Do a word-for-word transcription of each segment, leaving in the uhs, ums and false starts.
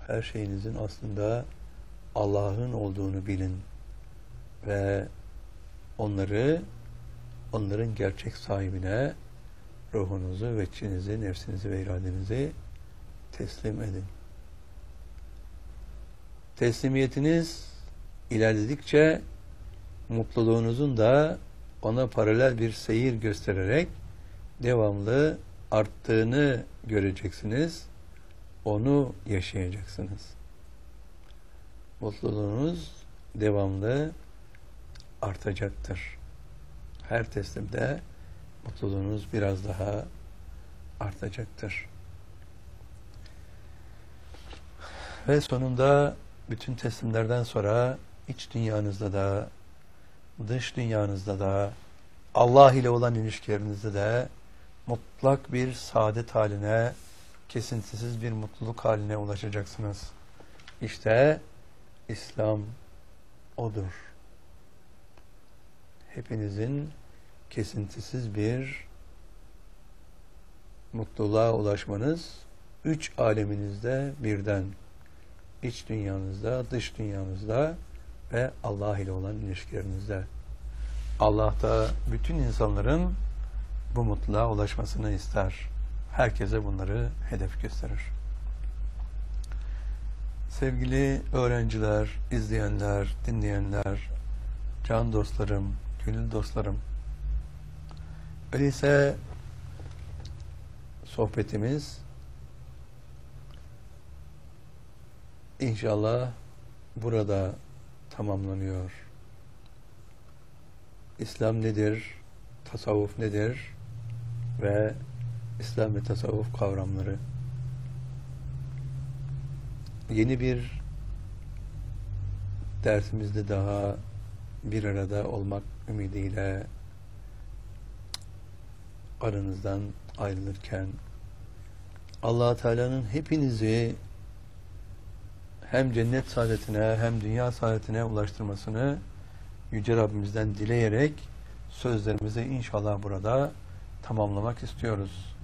her şeyinizin aslında Allah'ın olduğunu bilin ve onları, onların gerçek sahibine ruhunuzu, veçinizi, nefsinizi ve iradenizi teslim edin. Teslimiyetiniz ilerledikçe mutluluğunuzun da ona paralel bir seyir göstererek devamlı arttığını göreceksiniz. Onu yaşayacaksınız. Mutluluğunuz devamlı artacaktır. Her teslimde mutluluğunuz biraz daha artacaktır. Ve sonunda bütün teslimlerden sonra iç dünyanızda da, dış dünyanızda da, Allah ile olan ilişkilerinizde de mutlak bir saadet haline, kesintisiz bir mutluluk haline ulaşacaksınız. İşte İslam odur. Hepinizin kesintisiz bir mutluluğa ulaşmanız, üç aleminizde birden, iç dünyanızda, dış dünyanızda ve Allah ile olan ilişkilerinizde. Allah da bütün insanların bu mutluluğa ulaşmasını ister. Herkese bunları hedef gösterir. Sevgili öğrenciler, izleyenler, dinleyenler, can dostlarım, gönül dostlarım, öyleyse sohbetimiz İnşallah burada tamamlanıyor. İslam nedir? Tasavvuf nedir? Ve İslam ve tasavvuf kavramları. Yeni bir dersimizde daha bir arada olmak ümidiyle aranızdan ayrılırken Allah Teala'nın hepinizi hem cennet saadetine hem dünya saadetine ulaştırmasını Yüce Rabbimizden dileyerek sözlerimizi inşallah burada tamamlamak istiyoruz.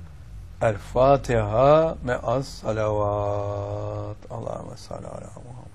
El Fatiha me'as salavat. Allahümme salli ala Muhammed.